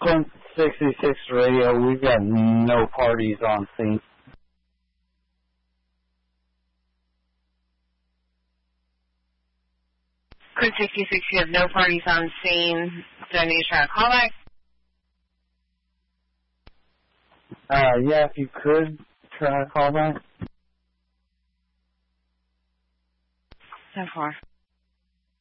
Clint 66 radio, we've got no parties on scene. Clint 66, you have no parties on scene. Do I need to try a callback? Yeah, if you could try a callback. 10-4.